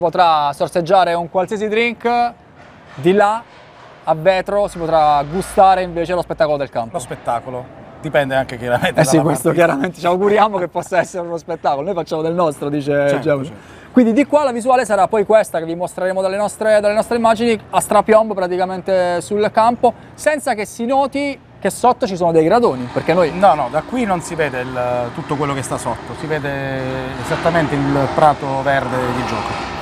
Potrà sorseggiare un qualsiasi drink, di là a vetro si potrà gustare invece lo spettacolo del campo. Lo spettacolo, dipende anche chiaramente Sì, dalla questo partita. chiaramente ci auguriamo che possa essere uno spettacolo, noi facciamo del nostro, dice Certo, Giacomo. certo. Quindi di qua la visuale sarà poi questa che vi mostreremo dalle nostre immagini, a strapiombo praticamente sul campo, senza che si noti che sotto ci sono dei gradoni, perché noi... No, da qui non si vede tutto quello che sta sotto, si vede esattamente il prato verde di gioco.